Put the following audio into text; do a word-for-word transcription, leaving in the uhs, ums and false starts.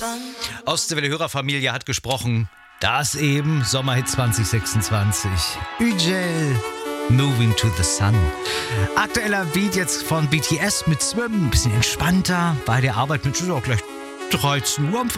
Aus der Welle Hörerfamilie hat gesprochen. Das eben, Sommerhit zwanzig sechsundzwanzig. Ügel, Moving to the Sun. Aktueller Beat jetzt von B T S mit Swim. Ein bisschen entspannter bei der Arbeit mit auch gleich dreizehn Uhr am